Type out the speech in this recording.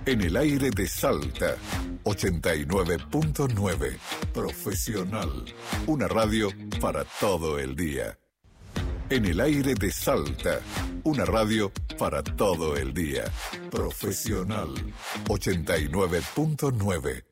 En el aire de Salta, 89.9. Profesional. Una radio para todo el día. En el aire de Salta, una radio para todo el día. Profesional. 89.9.